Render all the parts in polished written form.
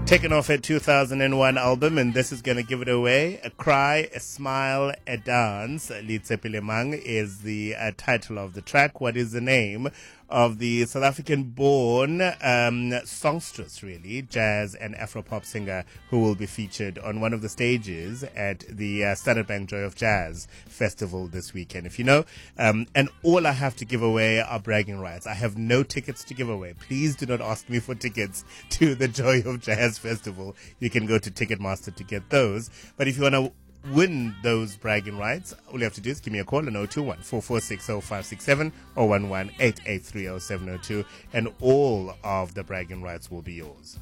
Taken off a 2001 album, and this is going to give it away. A Cry, a Smile, a Dance. Litsepilemang is the title of the track. What is the name of the South African-born songstress, really, jazz and Afro-pop singer who will be featured on one of the stages at the Standard Bank Joy of Jazz Festival this weekend? If you know, and all I have to give away are bragging rights. I have no tickets to give away. Please do not ask me for tickets to the Joy of Jazz Festival. You can go to Ticketmaster to get those. But if you want to win those bragging rights, all you have to do is give me a call on 021 446 0567 or 11 8830 702, and all of the bragging rights will be yours.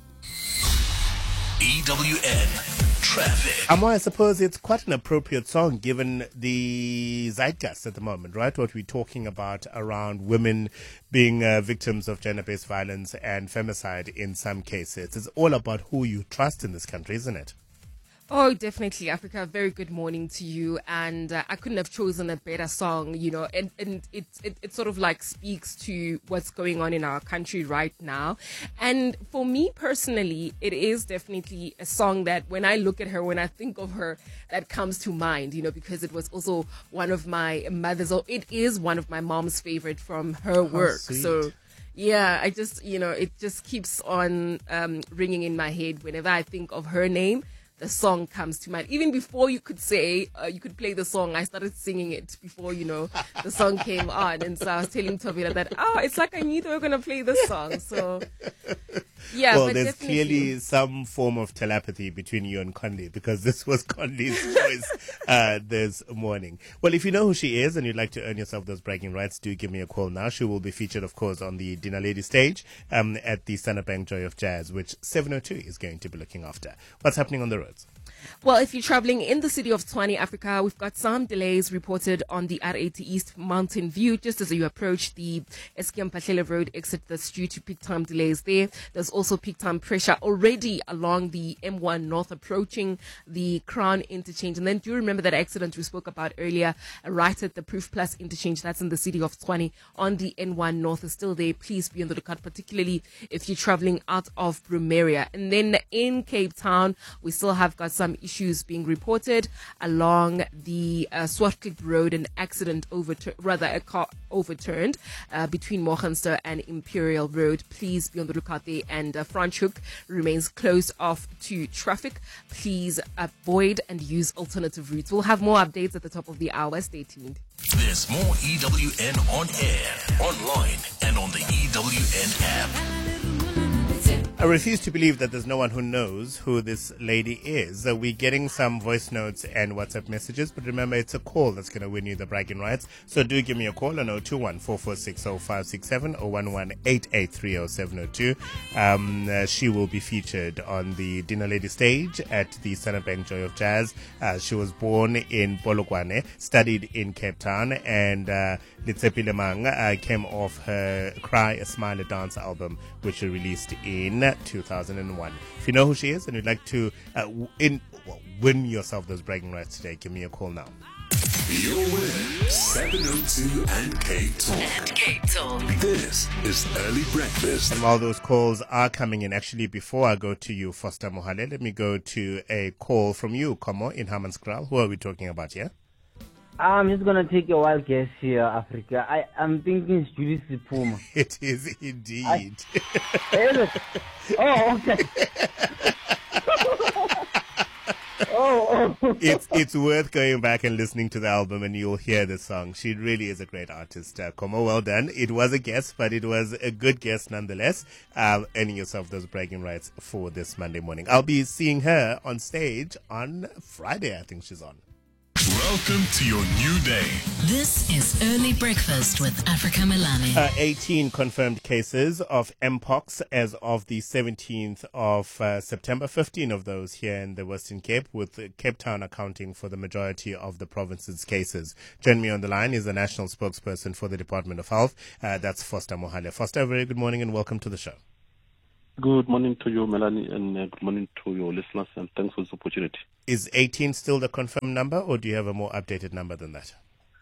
EWN Traffic. Amo, I suppose it's quite an appropriate song given the zeitgeist at the moment, right? What we're talking about around women being victims of gender-based violence and femicide in some cases. It's all about who you trust in this country, isn't it? Oh, definitely, Africa. Very good morning to you. And I couldn't have chosen a better song, you know, and it sort of like speaks to what's going on in our country right now. And for me personally, it is definitely a song that when I look at her, when I think of her, that comes to mind, you know, because it was also one of my mother's, or it is one of my mom's favorite from her work. Sweet. So yeah, I just, you know, it just keeps on ringing in my head whenever I think of her name. The song comes to mind. Even before you could say, you could play the song, I started singing it before, you know, the song came on. And so I was telling Tobira that, it's like I knew they were going to play this song. So, yeah. Well, but there's definitely clearly some form of telepathy between you and Condi, because this was Condi's choice this morning. Well, if you know who she is and you'd like to earn yourself those bragging rights, do give me a call now. She will be featured, of course, on the Dinner Lady stage at the Standard Bank Joy of Jazz, which 702 is going to be looking after. What's happening on the roads? Well, if you're traveling in the city of Tshwane, Africa, we've got some delays reported on the R80 East Mountain View just as you approach the Eskom-Patlele Road exit. That's due to peak time delays there. There's also peak time pressure already along the M1 North approaching the Crown interchange. And then do remember that accident we spoke about earlier right at the Proof Plus interchange. That's in the city of Tshwane on the N1 North is still there. Please be on the lookout, particularly if you're traveling out of Brumeria. And then in Cape Town, we still have got some issues being reported along the Swartklip Road. An accident a car overturned between Mogenster and Imperial Road. Please be on the lookout there. And Franschhoek remains closed off to traffic. Please avoid and use alternative routes. We'll have more updates at the top of the hour. Stay tuned. There's more EWN on air, online, and on the EWN app. I refuse to believe that there's no one who knows who this lady is. We're getting some voice notes and WhatsApp messages, but remember, it's a call that's going to win you the bragging rights. So do give me a call on 021 446 0567 or 11 8830 702. She will be featured on the Dinner Lady stage at the Standard Bank Joy of Jazz. She was born in Polokwane, studied in Cape Town, and Litsepilemang came off her Cry, a Smile, a Dance album, which she released in 2001. If you know who she is and you'd like to win yourself those bragging rights today, give me a call now. Your win, 702 and Cape Talk. This is Early Breakfast. And while those calls are coming in, actually, before I go to you, Foster Mohale, let me go to a call from you, Komo, in Hammanskraal. Who are we talking about here? I'm just going to take a wild guess here, Africa. I'm thinking it's Julius Sipuma. It is indeed. Is it? Oh, okay. oh. It's worth going back and listening to the album, and you'll hear the song. She really is a great artist. Komo, well done. It was a guess, but it was a good guess nonetheless. Earning yourself those bragging rights for this Monday morning. I'll be seeing her on stage on Friday, I think she's on. Welcome to your new day. This is Early Breakfast with Africa Milani. 18 confirmed cases of Mpox as of the 17th of September. 15 of those here in the Western Cape, with Cape Town accounting for the majority of the province's cases. Joining me on the line is the national spokesperson for the Department of Health. That's Foster Mohale. Foster, very good morning and welcome to the show. Good morning to you, Melanie, and good morning to your listeners, and thanks for this opportunity. Is 18 still the confirmed number, or do you have a more updated number than that?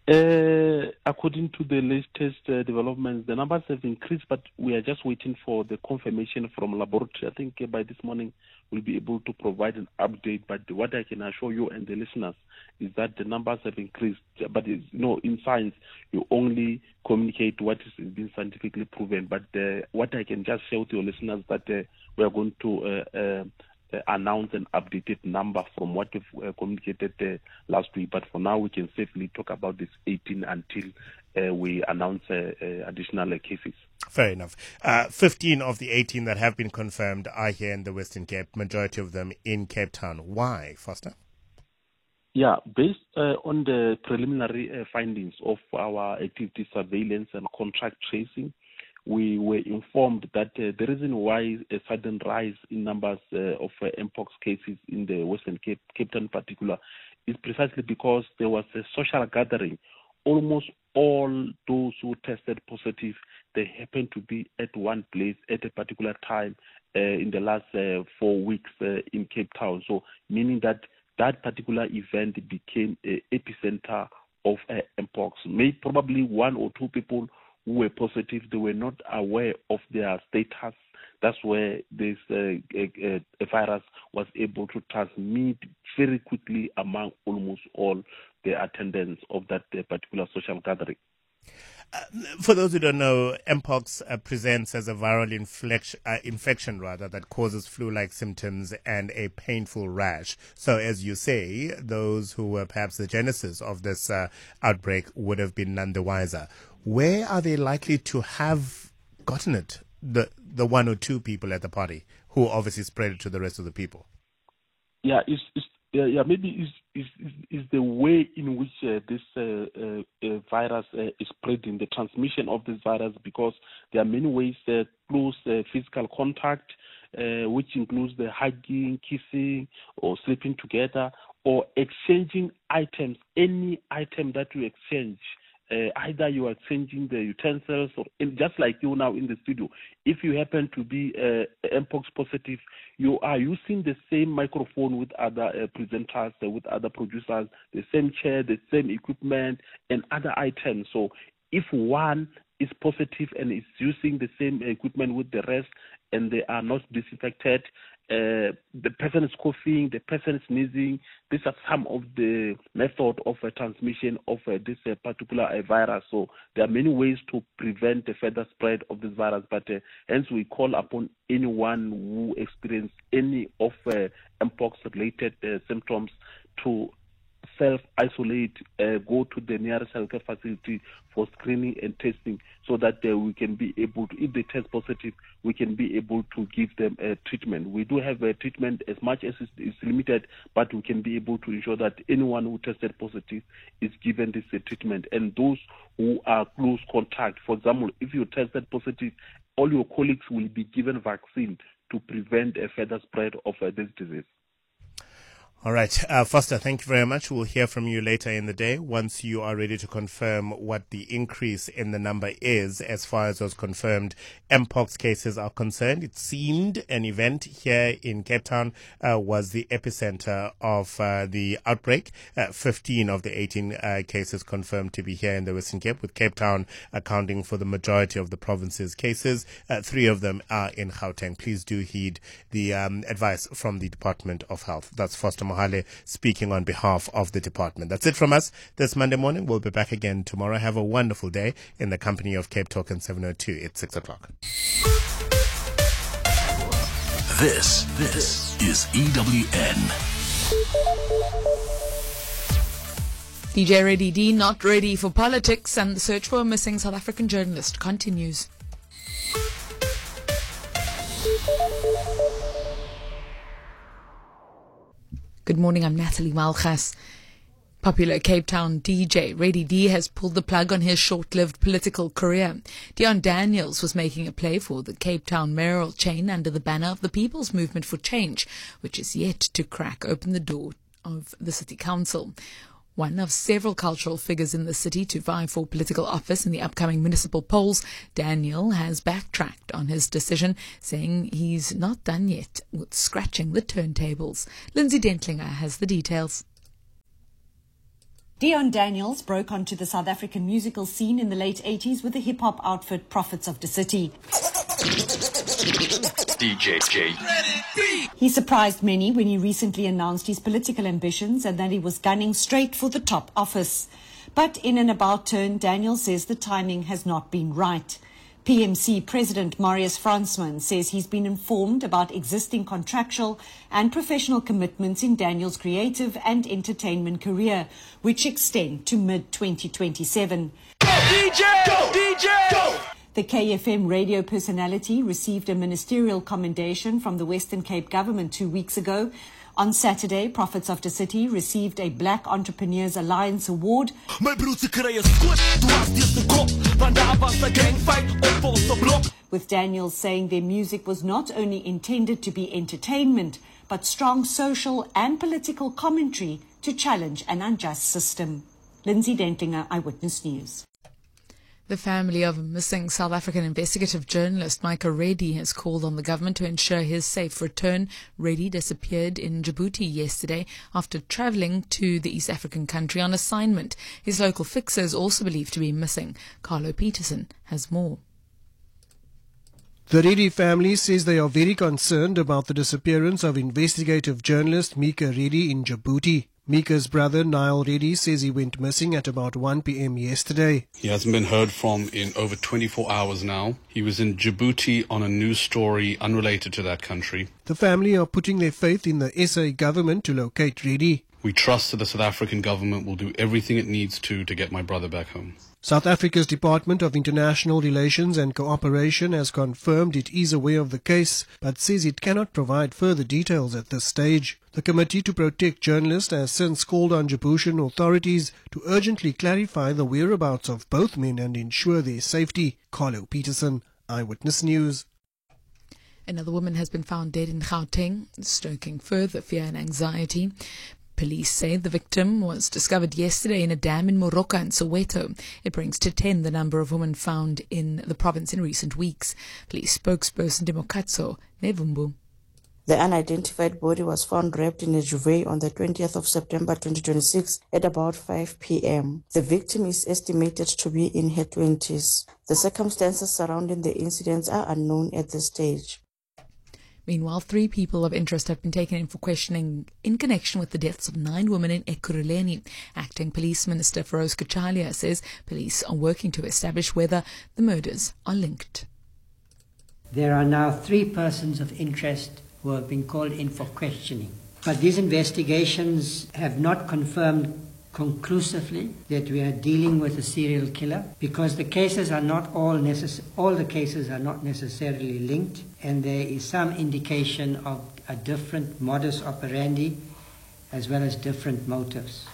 According to the latest developments, the numbers have increased, but we are just waiting for the confirmation from laboratory. I think by this morning we'll be able to provide an update. But what I can assure you and the listeners is that the numbers have increased. But in science, you only communicate what is being scientifically proven. But what I can just share with your listeners that we are going to announce an updated number from what we've communicated last week. But for now, we can safely talk about this 18 until we announce additional cases. Fair enough. 15 of the 18 that have been confirmed are here in the Western Cape, majority of them in Cape Town. Why, Foster? Yeah, based on the preliminary findings of our activity surveillance and contract tracing, we were informed that the reason why a sudden rise in numbers of Mpox cases in the Western Cape, Cape Town in particular, is precisely because there was a social gathering. Almost all those who tested positive, they happened to be at one place at a particular time in the last 4 weeks in Cape Town. So meaning that particular event became an epicenter of Mpox. Maybe probably one or two people who were positive, they were not aware of their status. That's where this virus was able to transmit very quickly among almost all the attendants of that particular social gathering. For those who don't know, Mpox presents as a viral infection that causes flu-like symptoms and a painful rash. So, as you say, those who were perhaps the genesis of this outbreak would have been none the wiser. Where are they likely to have gotten it? The one or two people at the party who obviously spread it to the rest of the people. Yeah, maybe is the way in which this virus is spreading, the transmission of this virus, because there are many ways close physical contact, which includes the hugging, kissing, or sleeping together, or exchanging items, any item that you exchange. Either you are exchanging the utensils, or just like you now in the studio. If you happen to be Mpox positive, you are using the same microphone with other presenters, with other producers, the same chair, the same equipment, and other items. So if one is positive and is using the same equipment with the rest, and they are not disinfected, the person is coughing, the person is sneezing. These are some of the method of transmission of this particular virus. So there are many ways to prevent the further spread of this virus, but hence we call upon anyone who experience any of Mpox-related symptoms to self-isolate, go to the nearest healthcare facility for screening and testing, so that we can be able to, if they test positive, we can be able to give them treatment. We do have a treatment as much as it's limited, but we can be able to ensure that anyone who tested positive is given this treatment. And those who are close contact, for example, if you tested positive, all your colleagues will be given vaccine to prevent a further spread of this disease. All right. Foster, thank you very much. We'll hear from you later in the day once you are ready to confirm what the increase in the number is as far as those confirmed Mpox cases are concerned. It seemed an event here in Cape Town was the epicenter of the outbreak. 15 of the 18 cases confirmed to be here in the Western Cape, with Cape Town accounting for the majority of the province's cases. 3 of them are in Gauteng. Please do heed the advice from the Department of Health. That's Foster Mohale speaking on behalf of the department. That's it from us this Monday morning. We'll be back again tomorrow. Have a wonderful day in the company of Cape Talk and 702. It's 6 o'clock. This is EWN. DJ Ready D not ready for politics, and the search for a missing South African journalist continues. Good morning, I'm Natalie Malchas. Popular Cape Town DJ Ready D has pulled the plug on his short-lived political career. Dion Daniels was making a play for the Cape Town mayoral chain under the banner of the People's Movement for Change, which is yet to crack open the door of the City Council. One of several cultural figures in the city to vie for political office in the upcoming municipal polls, Daniel has backtracked on his decision, saying he's not done yet with scratching the turntables. Lindsay Dentlinger has the details. Dion Daniels broke onto the South African musical scene in the late 80s with the hip-hop outfit Prophets of the City. DJ J. He surprised many when he recently announced his political ambitions and that he was gunning straight for the top office. But in an about turn, Daniels says the timing has not been right. PMC President Marius Fransman says he's been informed about existing contractual and professional commitments in Daniel's creative and entertainment career, which extend to mid-2027. Go, DJ! Go, DJ! Go! The KFM radio personality received a ministerial commendation from the Western Cape government 2 weeks ago. On Saturday, Prophets of the City received a Black Entrepreneurs Alliance Award, with Daniels saying their music was not only intended to be entertainment, but strong social and political commentary to challenge an unjust system. Lindsay Dentlinger, Eyewitness News. The family of missing South African investigative journalist Micah Reddy has called on the government to ensure his safe return. Reddy disappeared in Djibouti yesterday after travelling to the East African country on assignment. His local fixer is also believed to be missing. Carlo Peterson has more. The Reddy family says they are very concerned about the disappearance of investigative journalist Micah Reddy in Djibouti. Mika's brother, Niall Reddy, says he went missing at about 1 p.m. yesterday. He hasn't been heard from in over 24 hours now. He was in Djibouti on a news story unrelated to that country. The family are putting their faith in the SA government to locate Reddy. We trust that the South African government will do everything it needs to get my brother back home. South Africa's Department of International Relations and Cooperation has confirmed it is aware of the case, but says it cannot provide further details at this stage. The Committee to Protect Journalists has since called on Djiboutian authorities to urgently clarify the whereabouts of both men and ensure their safety. Carlo Peterson, Eyewitness News. Another woman has been found dead in Gauteng, stoking further fear and anxiety. Police say the victim was discovered yesterday in a dam in Moroka and Soweto. It brings to 10 the number of women found in the province in recent weeks. Police spokesperson Demokatso Nevumbu. The unidentified body was found wrapped in a duvet on the 20th of September 2026 at about 5 p.m. The victim is estimated to be in her 20s. The circumstances surrounding the incidents are unknown at this stage. Meanwhile, 3 people of interest have been taken in for questioning in connection with the deaths of 9 women in Ekurhuleni. Acting Police Minister Feroz Kachalia says police are working to establish whether the murders are linked. There are now 3 persons of interest who have been called in for questioning. But these investigations have not confirmed conclusively that we are dealing with a serial killer, because the cases are not all the cases are not necessarily linked, and there is some indication of a different modus operandi as well as different motives.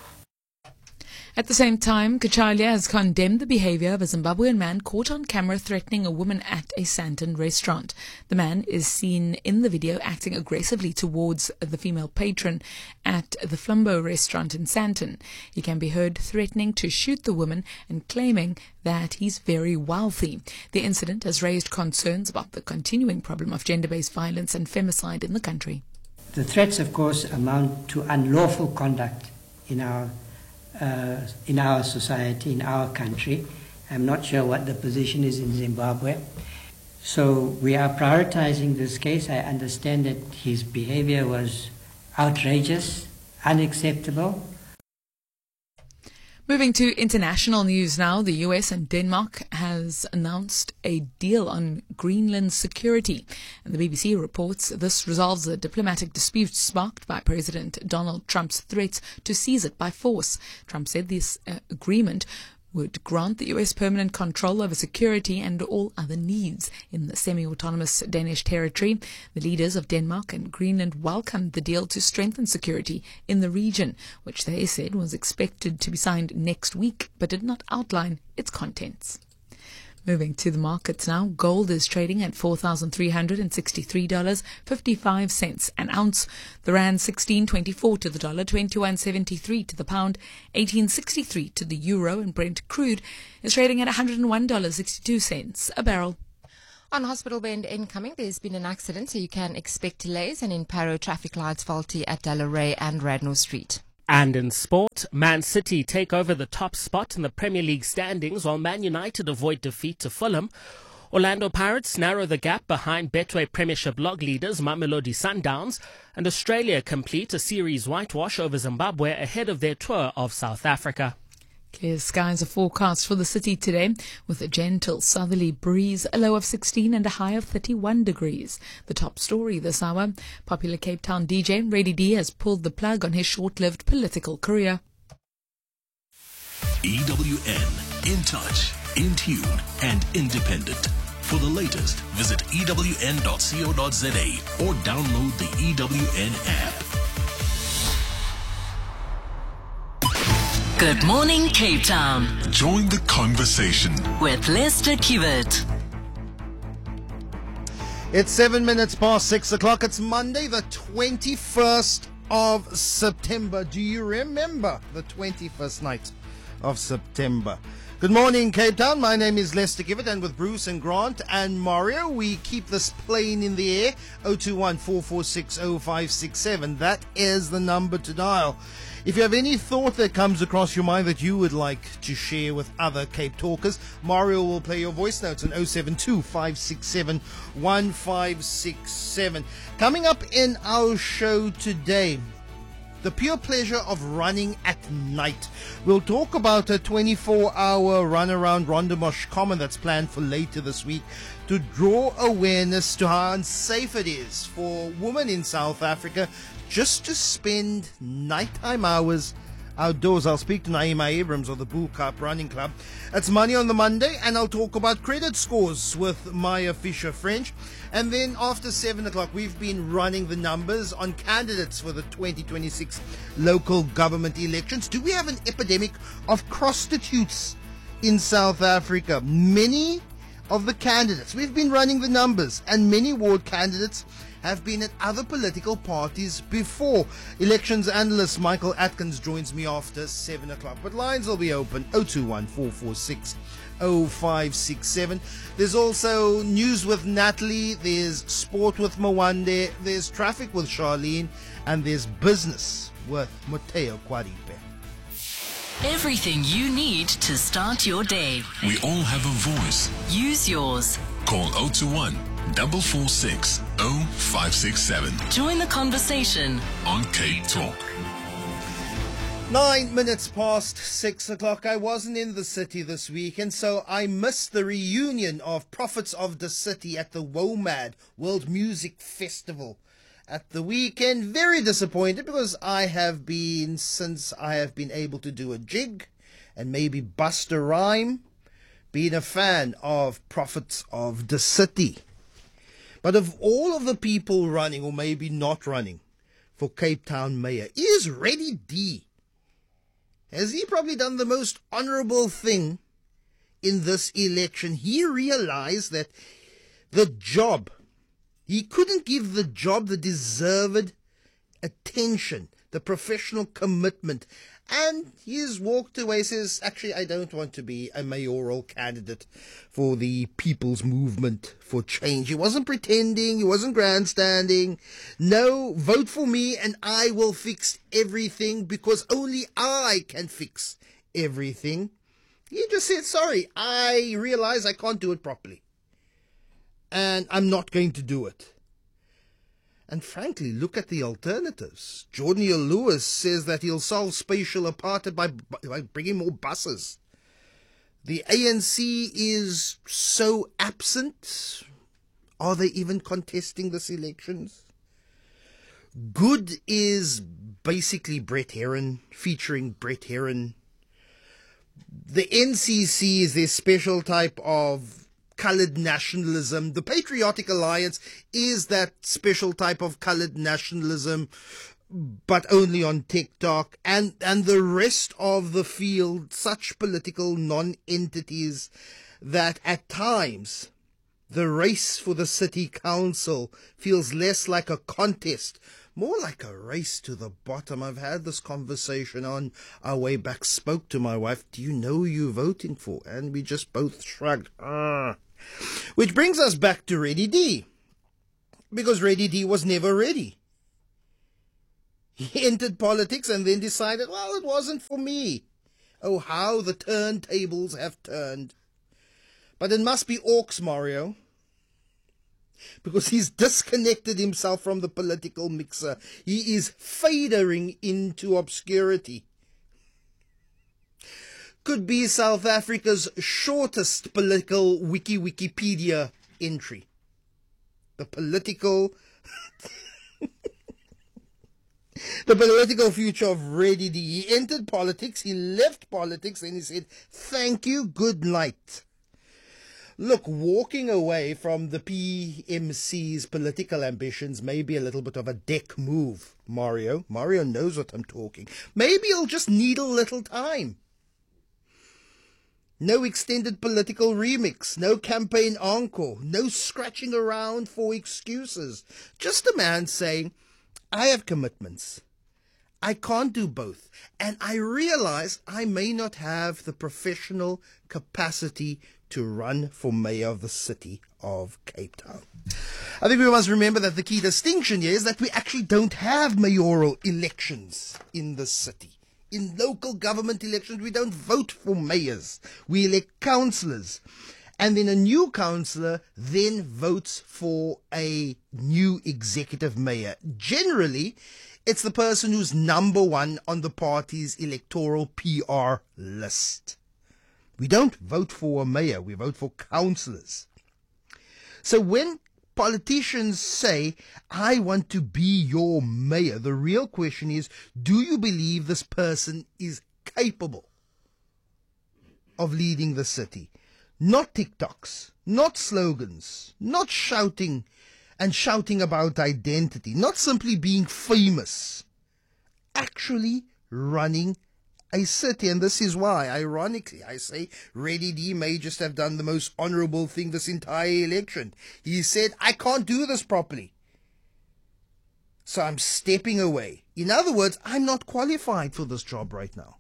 At the same time, Kachalia has condemned the behavior of a Zimbabwean man caught on camera threatening a woman at a Sandton restaurant. The man is seen in the video acting aggressively towards the female patron at the Flambeau restaurant in Sandton. He can be heard threatening to shoot the woman and claiming that he's very wealthy. The incident has raised concerns about the continuing problem of gender-based violence and femicide in the country. The threats, of course, amount to unlawful conduct in our society, in our country. I'm not sure what the position is in Zimbabwe. So we are prioritizing this case. I understand that his behavior was outrageous, unacceptable. Moving to international news now, the US and Denmark has announced a deal on Greenland's security. And the BBC reports this resolves a diplomatic dispute sparked by President Donald Trump's threats to seize it by force. Trump said this agreement would grant the US permanent control over security and all other needs in the semi-autonomous Danish territory. The leaders of Denmark and Greenland welcomed the deal to strengthen security in the region, which they said was expected to be signed next week, but did not outline its contents. Moving to the markets now, gold is trading at $4,363.55 an ounce. The rand 16.24 to the dollar, 21.73 to the pound, 18.63 to the euro, and Brent crude is trading at $101.62 a barrel. On Hospital Bend incoming, there's been an accident, so you can expect delays, and in Parow, traffic lights faulty at Delarey and Radnor Street. And in sport, Man City take over the top spot in the Premier League standings while Man United avoid defeat to Fulham. Orlando Pirates narrow the gap behind Betway Premiership log leaders Mamelodi Sundowns, and Australia complete a series whitewash over Zimbabwe ahead of their tour of South Africa. Clear skies are forecast for the city today with a gentle southerly breeze, a low of 16 and a high of 31 degrees. The top story this hour, popular Cape Town DJ Ready D has pulled the plug on his short-lived political career. EWN, in touch, in tune and independent. For the latest, visit ewn.co.za or download the EWN app. Good morning, Cape Town. Join the conversation With Lester Kiewit. It's 7 minutes past 6 o'clock. It's Monday, the 21st of September. Do you remember the 21st night of September? Good morning, Cape Town. My name is Lester Kiewit, and with Bruce and Grant and Mario, we keep this plane in the air. 021-446-0567. That is the number to dial. If you have any thought that comes across your mind that you would like to share with other Cape Talkers, Mario will play your voice notes on 072-567-1567. Coming up in our show today, the pure pleasure of running at night. We'll talk about a 24-hour run around Rondebosch Common that's planned for later this week to draw awareness to how unsafe it is for women in South Africa just to spend nighttime hours outdoors. I'll speak to Naima Abrams of the Bull Cup Running Club. It's Money on the Monday, and I'll talk about credit scores with Maya Fisher-French. And then after 7 o'clock, we've been running the numbers on candidates for the 2026 local government elections. Do we have an epidemic of prostitutes in South Africa? Many of the candidates, we've been running the numbers, and many ward candidates have been at other political parties before. Elections analyst Michael Atkins joins me after 7 o'clock. But lines will be open 021-446-0567. There's also news with Natalie, there's sport with Mwande, there's traffic with Charlene, and there's business with Mateo Kwaripe. Everything you need to start your day. We all have a voice. Use yours. Call 021-446-0567. Join the conversation on Cape Talk. 9 minutes past 6 o'clock. I wasn't in the city this week, and so I missed the reunion of Prophets of the City at the WOMAD World Music Festival at the weekend. Very disappointed because since I have been able to do a jig and maybe bust a rhyme, been a fan of Prophets of the City. But of all of the people running, or maybe not running, for Cape Town Mayor, is Ready D. Has he probably done the most honourable thing in this election? He realised that he couldn't give the job the deserved attention, the professional commitment, and he's walked away, says, actually, I don't want to be a mayoral candidate for the People's Movement for Change. He wasn't pretending, he wasn't grandstanding. No, vote for me and I will fix everything because only I can fix everything. He just said, sorry, I realize I can't do it properly, and I'm not going to do it. And frankly, look at the alternatives. Jordan Lewis says that he'll solve spatial apartheid by bringing more buses. The ANC is so absent. Are they even contesting this elections? Good is basically Brett Heron, featuring Brett Heron. The NCC is their special type of coloured nationalism. The Patriotic Alliance is that special type of coloured nationalism, but only on TikTok. And the rest of the field, such political non-entities that at times the race for the city council feels less like a contest, more like a race to the bottom. I've had this conversation on our way back, spoke to my wife, do you know who you're voting for? And we just both shrugged. Which brings us back to Ready D, because Ready D was never ready. He entered politics and then decided, well, it wasn't for me. Oh, how the turntables have turned. But it must be Orcs, Mario, because he's disconnected himself from the political mixer. He is fadering into obscurity. Could be South Africa's shortest political Wikipedia entry. The political future of Reddy D. He entered politics, he left politics, and he said, thank you, good night. Look, walking away from the PMC's political ambitions may be a little bit of a dick move, Mario. Mario knows what I'm talking. Maybe he'll just need a little time. No extended political remix, no campaign encore, no scratching around for excuses. Just a man saying, I have commitments. I can't do both. And I realize I may not have the professional capacity to run for mayor of the city of Cape Town. I think we must remember that the key distinction here is that we actually don't have mayoral elections in the city. In local government elections, we don't vote for mayors. We elect councillors. And then a new councillor then votes for a new executive mayor. Generally, it's the person who's number one on the party's electoral PR list. We don't vote for a mayor, we vote for councillors. So when politicians say, I want to be your mayor, the real question is, do you believe this person is capable of leading the city? Not TikToks, not slogans, not shouting and shouting about identity, not simply being famous, actually running a city. And this is why, ironically, I say Reddy D may just have done the most honourable thing this entire election. He said, I can't do this properly, so I'm stepping away. In other words, I'm not qualified for this job right now.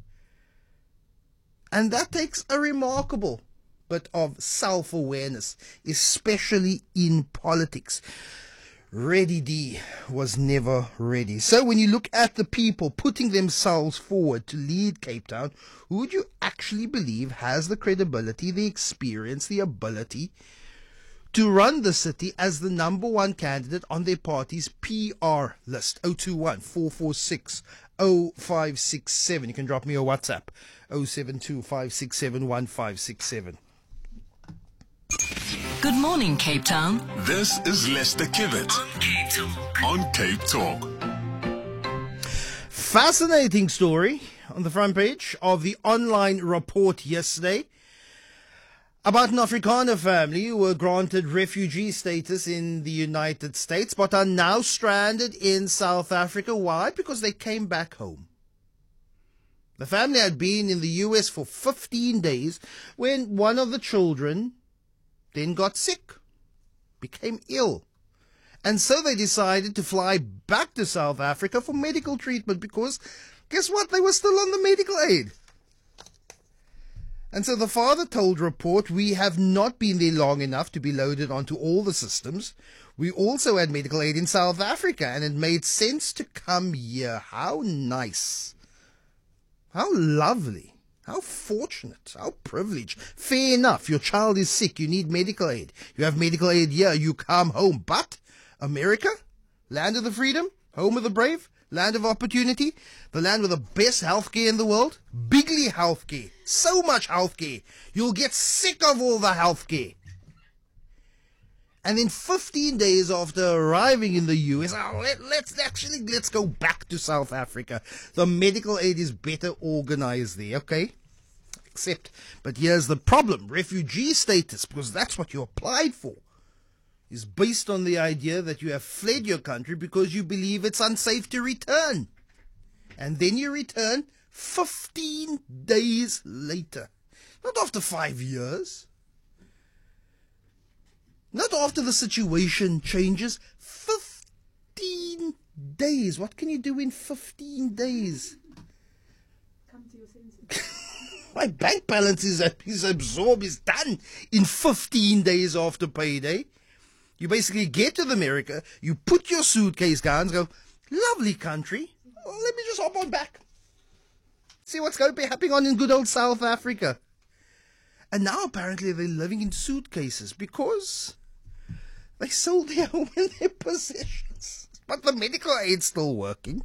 And that takes a remarkable bit of self-awareness, especially in politics. Reddy D was never ready. So when you look at the people putting themselves forward to lead Cape Town, who would you actually believe has the credibility, the experience, the ability to run the city as the number one candidate on their party's PR list? 021-446-0567. You can drop me a WhatsApp, 072-567-1567. Good morning, Cape Town. This is Lester Kibbet on Cape Talk. Fascinating story on the front page of the online report yesterday about an Afrikaner family who were granted refugee status in the United States but are now stranded in South Africa. Why? Because they came back home. The family had been in the US for 15 days when one of the children then got sick, became ill. And so they decided to fly back to South Africa for medical treatment because, guess what? They were still on the medical aid. And so the father told Report, we have not been there long enough to be loaded onto all the systems. We also had medical aid in South Africa, and it made sense to come here. How nice. How lovely. How fortunate, how privileged. Fair enough, your child is sick, you need medical aid. You have medical aid here, you come home. But America, land of the freedom, home of the brave, land of opportunity, the land with the best healthcare in the world, bigly healthcare, so much healthcare, you'll get sick of all the healthcare. And then 15 days after arriving in the US, let's go back to South Africa. The medical aid is better organized there, okay? But here's the problem. Refugee status, because that's what you applied for, is based on the idea that you have fled your country because you believe it's unsafe to return. And then you return 15 days later. Not after 5 years. Not after the situation changes. 15 days. What can you do in 15 days? Come to your senses. My bank balance is absorbed, is done in 15 days after payday. You basically get to America, you put your suitcase down and go, Lovely country. Well, let me just hop on back. See what's going to be happening in good old South Africa. And now apparently they're living in suitcases because they sold their home and their possessions. But the medical aid's still working.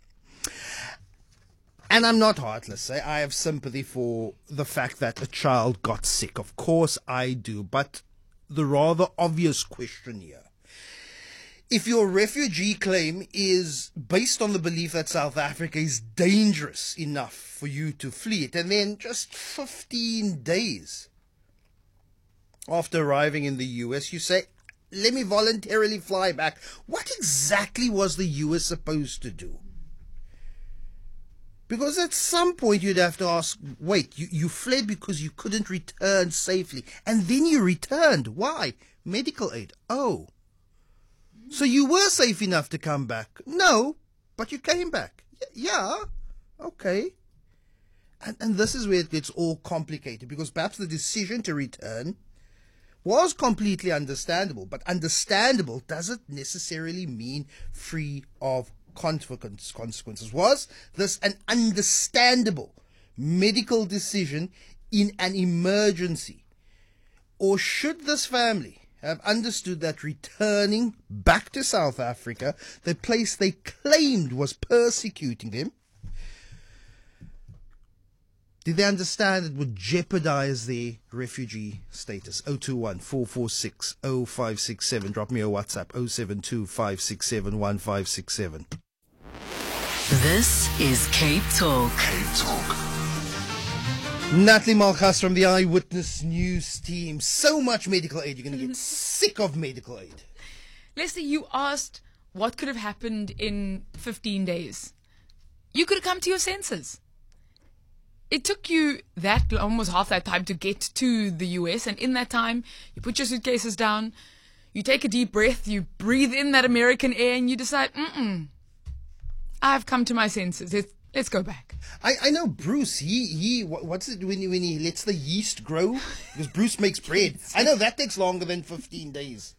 And I'm not heartless. I have sympathy for the fact that a child got sick. Of course I do. But the rather obvious question here. If your refugee claim is based on the belief that South Africa is dangerous enough for you to flee it, and then just 15 days after arriving in the US, you say, let me voluntarily fly back. What exactly was the US supposed to do? Because at some point you'd have to ask, wait, you fled because you couldn't return safely, and then you returned. Why? Medical aid. Oh. So you were safe enough to come back? No, but you came back. Yeah, okay. And this is where it gets all complicated, because perhaps the decision to return was completely understandable, but understandable doesn't necessarily mean free of consequences. Was this an understandable medical decision in an emergency? Or should this family have understood that returning back to South Africa, the place they claimed was persecuting them, did they understand it would jeopardize their refugee status? 021-446-0567. Drop me a WhatsApp, 072-567-1567. This is Cape Talk. Cape Talk. Natalie Malchus from the Eyewitness News team. So much medical aid, you're going to get sick of medical aid. Lester, you asked what could have happened in 15 days. You could have come to your senses. It took you almost half that time to get to the US, and in that time, you put your suitcases down, you take a deep breath, you breathe in that American air, and you decide, I've come to my senses. Let's go back. I know Bruce, he what's it when he lets the yeast grow? Because Bruce makes bread. I know that takes longer than 15 days.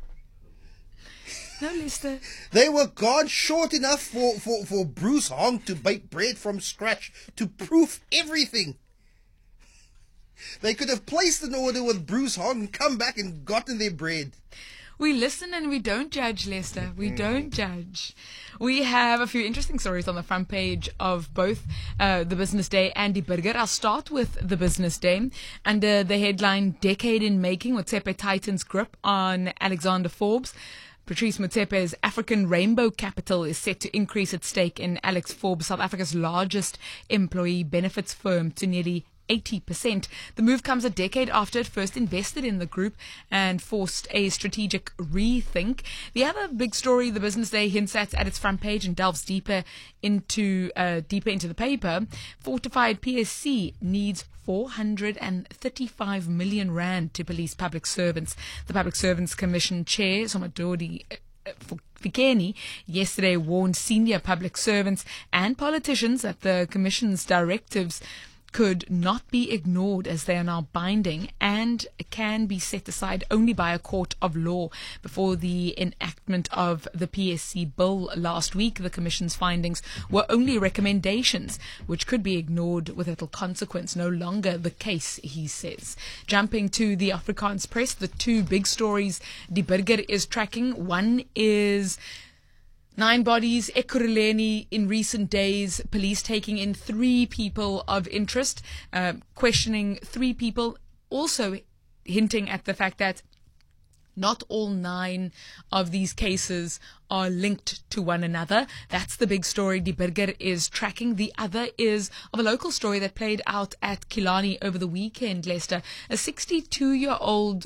No, Lester. They were gone short enough for Bruce Hong to bake bread from scratch, to proof everything. They could have placed an order with Bruce Hong and come back and gotten their bread. We listen and we don't judge, Lester. We don't judge. We have a few interesting stories on the front page of both the Business Day and Die Burger. I'll start with the Business Day. Under the headline, Decade in Making, Motsepe tightens grip on Alexander Forbes. Patrice Motsepe's African Rainbow Capital is set to increase its stake in Alex Forbes, South Africa's largest employee benefits firm, to nearly 80%. The move comes a decade after it first invested in the group and forced a strategic rethink. The other big story the Business Day hints at its front page and delves deeper into the paper. Fortified PSC needs 435 million rand to police public servants. The Public Servants Commission Chair, Somadodi Fikeni, yesterday warned senior public servants and politicians that the Commission's directives could not be ignored, as they are now binding and can be set aside only by a court of law. Before the enactment of the PSC bill last week, the Commission's findings were only recommendations, which could be ignored with little consequence. No longer the case, he says. Jumping to the Afrikaans press, the two big stories Die Burger is tracking. One is 9 bodies, Ekurhuleni in recent days, police taking in 3 people of interest, questioning 3 people, also hinting at the fact that not all 9 of these cases are linked to one another. That's the big story Die Burger is tracking. The other is of a local story that played out at Killarney over the weekend, Lester. A 62-year-old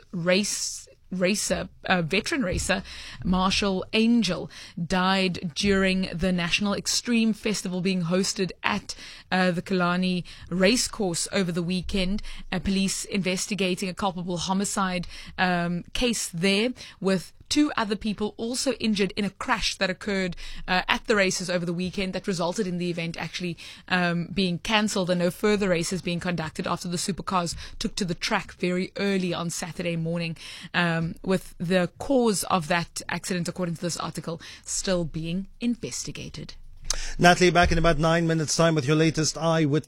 veteran racer, Marshall Angel, died during the National Extreme Festival being hosted at the Killarney Racecourse over the weekend. Police investigating a culpable homicide case there, with 2 other people also injured in a crash that occurred at the races over the weekend that resulted in the event actually being cancelled and no further races being conducted after the supercars took to the track very early on Saturday morning, with the cause of that accident, according to this article, still being investigated. Natalie, back in about 9 minutes' time with your latest Eyewitness.